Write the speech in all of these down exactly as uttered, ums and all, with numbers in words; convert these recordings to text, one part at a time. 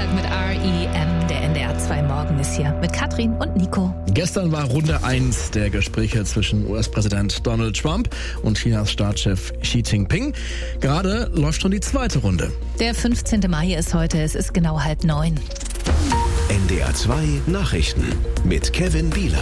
Goldberg mit R E M. Der N D R zwei Morgen ist hier mit Katrin und Nico. Gestern war Runde eins der Gespräche zwischen U S-Präsident Donald Trump und Chinas Staatschef Xi Jinping. Gerade läuft schon die zweite Runde. Der fünfzehnten Mai ist heute, es ist genau halb neun. N D R zwei Nachrichten mit Kevin Bieler.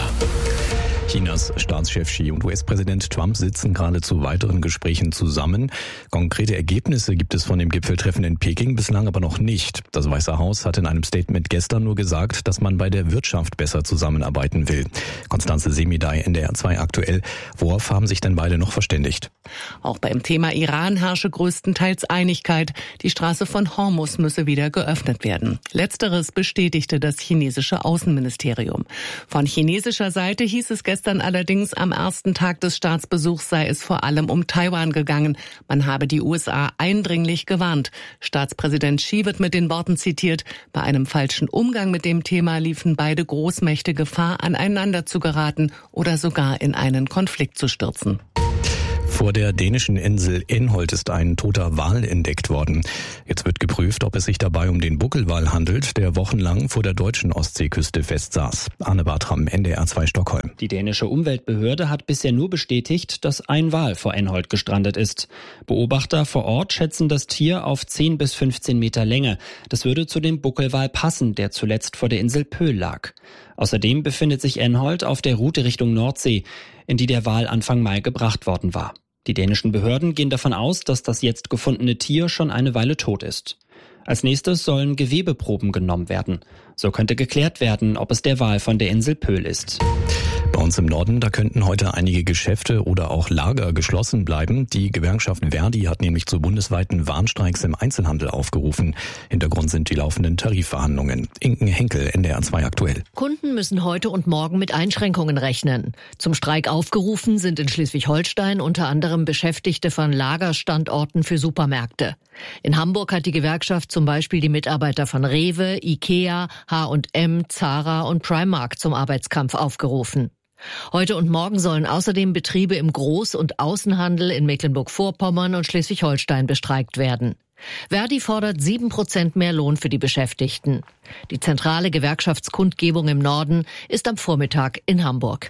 Chinas Staatschef Xi und U S-Präsident Trump sitzen gerade zu weiteren Gesprächen zusammen. Konkrete Ergebnisse gibt es von dem Gipfeltreffen in Peking bislang aber noch nicht. Das Weiße Haus hat in einem Statement gestern nur gesagt, dass man bei der Wirtschaft besser zusammenarbeiten will. Konstanze Semidai, N D R zwei aktuell. Worauf haben sich denn beide noch verständigt? Auch beim Thema Iran herrsche größtenteils Einigkeit. Die Straße von Hormuz müsse wieder geöffnet werden. Letzteres bestätigte das chinesische Außenministerium. Von chinesischer Seite hieß es gestern, Gestern allerdings, am ersten Tag des Staatsbesuchs sei es vor allem um Taiwan gegangen. Man habe die U S A eindringlich gewarnt. Staatspräsident Xi wird mit den Worten zitiert: Bei einem falschen Umgang mit dem Thema liefen beide Großmächte Gefahr, aneinander zu geraten oder sogar in einen Konflikt zu stürzen. Vor der dänischen Insel Enholt ist ein toter Wal entdeckt worden. Jetzt wird geprüft, ob es sich dabei um den Buckelwal handelt, der wochenlang vor der deutschen Ostseeküste festsaß. Arne Bartram, N D R zwei Stockholm. Die dänische Umweltbehörde hat bisher nur bestätigt, dass ein Wal vor Enholt gestrandet ist. Beobachter vor Ort schätzen das Tier auf zehn bis fünfzehn Meter Länge. Das würde zu dem Buckelwal passen, der zuletzt vor der Insel Pöhl lag. Außerdem befindet sich Enholt auf der Route Richtung Nordsee, in die der Wal Anfang Mai gebracht worden war. Die dänischen Behörden gehen davon aus, dass das jetzt gefundene Tier schon eine Weile tot ist. Als nächstes sollen Gewebeproben genommen werden. So könnte geklärt werden, ob es der Wal von der Insel Pöhl ist. Bei uns im Norden, da könnten heute einige Geschäfte oder auch Lager geschlossen bleiben. Die Gewerkschaft Verdi hat nämlich zu bundesweiten Warnstreiks im Einzelhandel aufgerufen. Hintergrund sind die laufenden Tarifverhandlungen. Inken Henkel, N D R zwei aktuell. Kunden müssen heute und morgen mit Einschränkungen rechnen. Zum Streik aufgerufen sind in Schleswig-Holstein unter anderem Beschäftigte von Lagerstandorten für Supermärkte. In Hamburg hat die Gewerkschaft zum Beispiel die Mitarbeiter von Rewe, Ikea, H und M, Zara und Primark zum Arbeitskampf aufgerufen. Heute und morgen sollen außerdem Betriebe im Groß- und Außenhandel in Mecklenburg-Vorpommern und Schleswig-Holstein bestreikt werden. Verdi fordert sieben Prozent mehr Lohn für die Beschäftigten. Die zentrale Gewerkschaftskundgebung im Norden ist am Vormittag in Hamburg.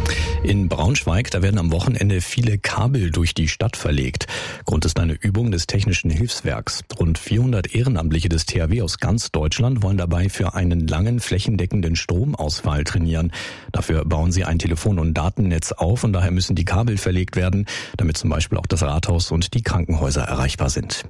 In Braunschweig, da werden am Wochenende viele Kabel durch die Stadt verlegt. Grund ist eine Übung des Technischen Hilfswerks. Rund vierhundert Ehrenamtliche des T H W aus ganz Deutschland wollen dabei für einen langen, flächendeckenden Stromausfall trainieren. Dafür bauen sie ein Telefon- und Datennetz auf und daher müssen die Kabel verlegt werden, damit zum Beispiel auch das Rathaus und die Krankenhäuser erreichbar sind.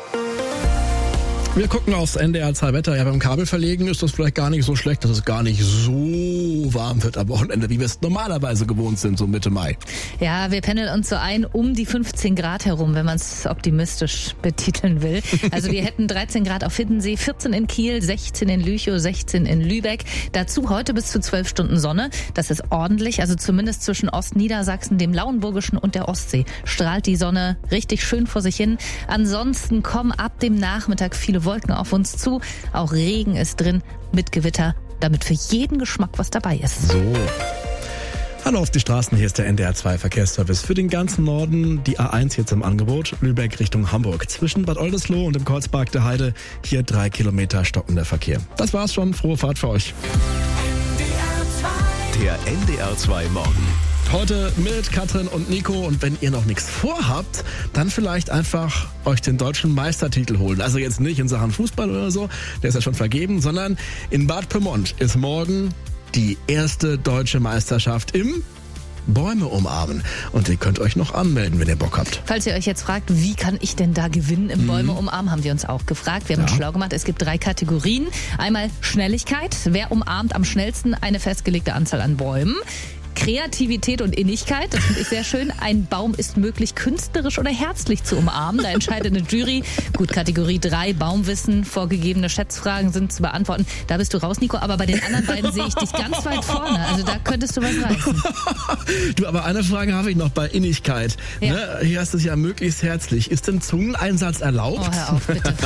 Wir gucken aufs N D R zwei Wetter. Ja, beim Kabelverlegen ist das vielleicht gar nicht so schlecht, dass es gar nicht so warm wird am Wochenende, wie wir es normalerweise gewohnt sind, so Mitte Mai. Ja, wir pendeln uns so ein um die fünfzehn Grad herum, wenn man es optimistisch betiteln will. Also wir hätten dreizehn Grad auf Hiddensee, vierzehn in Kiel, sechzehn in Lüchow, sechzehn in Lübeck. Dazu heute bis zu zwölf Stunden Sonne. Das ist ordentlich, also zumindest zwischen Ostniedersachsen, dem Lauenburgischen und der Ostsee strahlt die Sonne richtig schön vor sich hin. Ansonsten kommen ab dem Nachmittag viele Wolken auf uns zu. Auch Regen ist drin mit Gewitter, damit für jeden Geschmack was dabei ist. So. Hallo auf die Straßen, hier ist der N D R zwei Verkehrsservice. Für den ganzen Norden die A eins jetzt im Angebot, Lübeck Richtung Hamburg. Zwischen Bad Oldesloe und dem Kreuzpark der Heide, hier drei Kilometer stockender Verkehr. Das war's schon, frohe Fahrt für euch. Der N D R zwei Morgen. Heute mit Katrin und Nico, und wenn ihr noch nichts vorhabt, dann vielleicht einfach euch den deutschen Meistertitel holen. Also jetzt nicht in Sachen Fußball oder so, der ist ja schon vergeben, sondern in Bad Pyrmont ist morgen die erste deutsche Meisterschaft im Bäume umarmen. Und ihr könnt euch noch anmelden, wenn ihr Bock habt. Falls ihr euch jetzt fragt, wie kann ich denn da gewinnen im mhm. Bäume umarmen, haben wir uns auch gefragt. Wir haben ja. uns schlau gemacht. Es gibt drei Kategorien. Einmal Schnelligkeit. Wer umarmt am schnellsten eine festgelegte Anzahl an Bäumen? Kreativität und Innigkeit, das finde ich sehr schön. Ein Baum ist möglich, künstlerisch oder herzlich zu umarmen. Da entscheidet eine Jury. Gut, Kategorie drei, Baumwissen, vorgegebene Schätzfragen sind zu beantworten. Da bist du raus, Nico, aber bei den anderen beiden sehe ich dich ganz weit vorne. Also da könntest du was reißen. Du, aber eine Frage habe ich noch bei Innigkeit. Ja. Ne? Hier hast du es ja möglichst herzlich. Ist denn Zungeneinsatz erlaubt? Oh, hör auf, bitte.